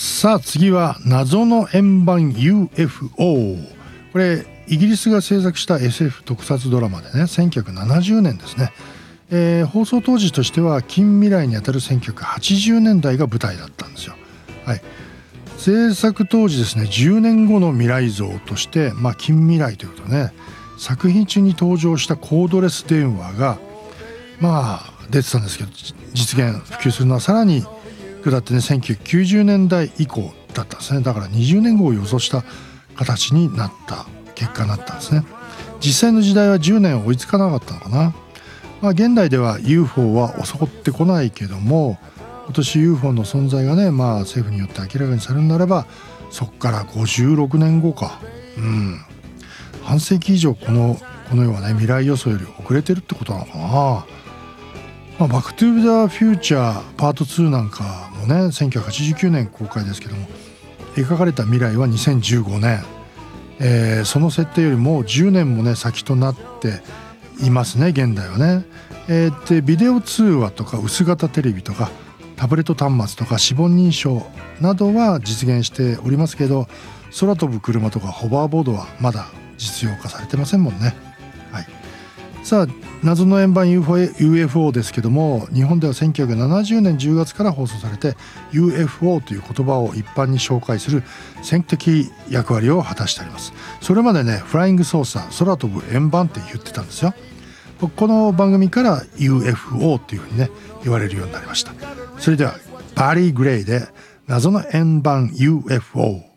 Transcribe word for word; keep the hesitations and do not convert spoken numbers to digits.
さあ次は謎の円盤 ユーエフオー。 これイギリスが制作した エスエフ 特撮ドラマでね、せんきゅうひゃくななじゅうねんですね、えー、放送当時としては近未来にあたるせんきゅうひゃくはちじゅうねんだいが舞台だったんですよ。はい、制作当時ですね、じゅうねんごの未来像として、まあ、近未来ということね、作品中に登場したコードレス電話がまあ出てたんですけど、実現普及するのはさらに下ってね、せんきゅうひゃくきゅうじゅうねんだい以降だったんですね。だからにじゅうねんごを予想した形になった結果になったんですね。実際の時代はじゅうねん追いつかなかったのかな。まあ、現代では ユーフォー は襲ってこないけども、今年 ユーフォー の存在がね、まあ、政府によって明らかにされるならば、そこからごじゅうろくねんごか、うん、半世紀以上このこの世はね、未来予想より遅れてるってことなのかな。まあ、バックトゥーザフューチャーパートツーなんかもね、せんきゅうひゃくはちじゅうきゅうねん公開ですけども、描かれた未来はにせんじゅうごねん、えー、その設定よりもじゅうねんもね先となっていますね、現代はね。えー、でビデオ通話とか薄型テレビとかタブレット端末とか指紋認証などは実現しておりますけど、空飛ぶ車とかホバーボードはまだ実用化されてませんもんね。はい、さあ謎の円盤 ユーエフオー ですけども、日本ではせんきゅうひゃくななじゅうねんじゅうがつから放送されて ユーエフオー という言葉を一般に紹介する先駆的役割を果たしております。それまでね、フライングソーサー、空飛ぶ円盤って言ってたんですよ。この番組から ユーエフオー っていうふうにね言われるようになりました。それではバリー・グレイで謎の円盤 ユーエフオー。